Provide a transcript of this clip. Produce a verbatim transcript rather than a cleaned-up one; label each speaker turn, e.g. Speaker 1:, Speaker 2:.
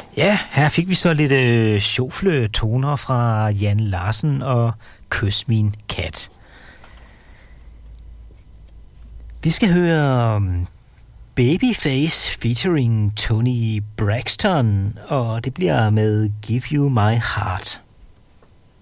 Speaker 1: Ja, her fik vi så lidt øh, sjofle toner fra Jan Larsen og Kys min kat. Vi skal høre um, Babyface featuring Tony Braxton, og det bliver med Give You My Heart.